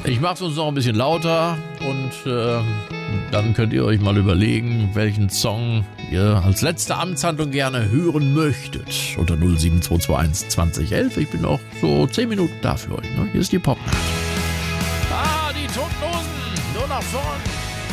Ich mache es uns noch ein bisschen lauter und dann könnt ihr euch mal überlegen, welchen Song ihr als letzte Amtshandlung gerne hören möchtet. Unter 07221 2011. Ich bin auch so 10 Minuten da für euch. Ne? Hier ist die Popnacht. Die Toten Hosen, nur nach vorn.